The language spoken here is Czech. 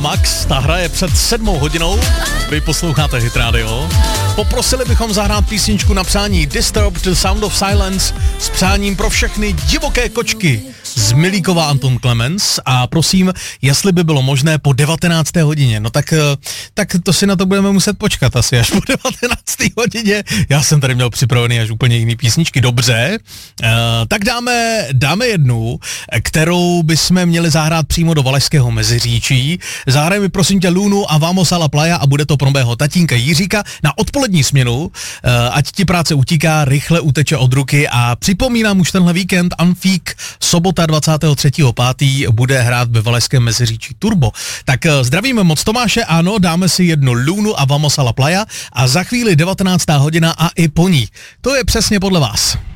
Max, ta hra je před 7 hodinou, vy posloucháte Hit Radio. Poprosili bychom zahrát písničku na přání Disturbed, The Sound of Silence s přáním pro všechny divoké kočky z Milíkova Anton Clemens a prosím, jestli by bylo možné po 19. hodině, no tak to si na to budeme muset počkat asi až po 19. hodině, já jsem tady měl připravený až úplně jiný písničky, dobře, tak dáme jednu, kterou bychom měli zahrát přímo do Valašského Meziříčí, zahrajeme prosím tě Lunu a Vamos a la Playa a bude to pro mého tatínka Jiříka na odpolední směnu, ať ti práce utíká, rychle uteče od ruky a připomínám už tenhle víkend Anfík, sobota 23.5. bude hrát ve Valašském Meziříčí Turbo. Tak zdravíme moc Tomáše, ano, dáme si jednu Lunu a Vamos a la Playa a za chvíli 19. hodina a i po ní. To je přesně podle vás.